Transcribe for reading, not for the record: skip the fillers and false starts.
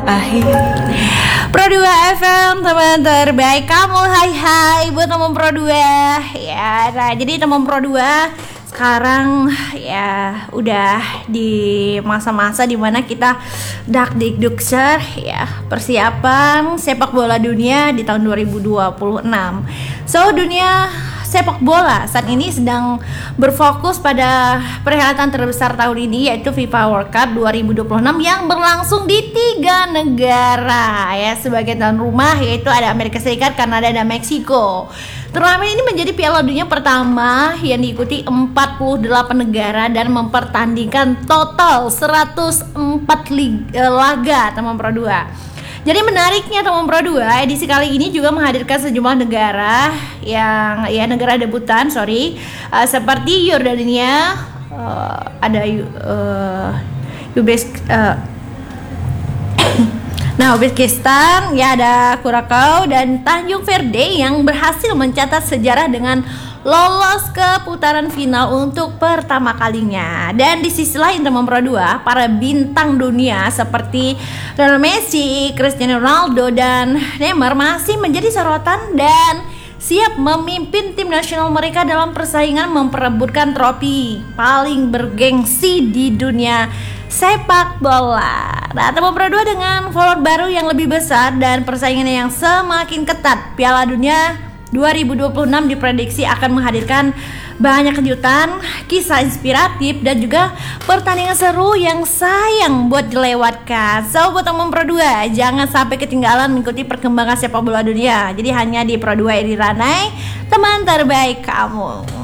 Akhir Pro 2 FM, teman terbaik kamu. Hai buat teman Pro 2 ya. Nah, jadi teman Pro 2 sekarang ya udah di masa-masa dimana kita dakdikdukser ya, persiapan sepak bola dunia di tahun 2026. So, dunia sepak bola saat ini sedang berfokus pada perhelatan terbesar tahun ini, yaitu FIFA World Cup 2026 yang berlangsung di 3 negara ya, sebagai tuan rumah, yaitu ada Amerika Serikat, Kanada, dan Meksiko. Turnamen ini menjadi Piala Dunia pertama yang diikuti 48 negara dan mempertandingkan total 104 laga, teman Pro 2. Jadi menariknya teman Pro 2, edisi kali ini juga menghadirkan sejumlah negara yang negara debutan, seperti Yordania, ada Uzbekistan, ya ada Curacao dan Tanjung Verde yang berhasil mencatat sejarah dengan lolos ke putaran final untuk pertama kalinya. Dan di sisi lain teman Pro 2, para bintang dunia seperti Lionel Messi, Cristiano Ronaldo, dan Neymar masih menjadi sorotan dan siap memimpin tim nasional mereka dalam persaingan memperebutkan trofi paling bergengsi di dunia sepak bola. Nah, teman Pro 2, dengan follower baru yang lebih besar dan persaingan yang semakin ketat, Piala Dunia 2026 diprediksi akan menghadirkan banyak kejutan, kisah inspiratif, dan juga pertandingan seru yang sayang buat dilewatkan. So, buat teman Pro 2, jangan sampai ketinggalan mengikuti perkembangan sepak bola dunia. Jadi hanya di Pro 2 Edi Ranai, teman terbaik kamu.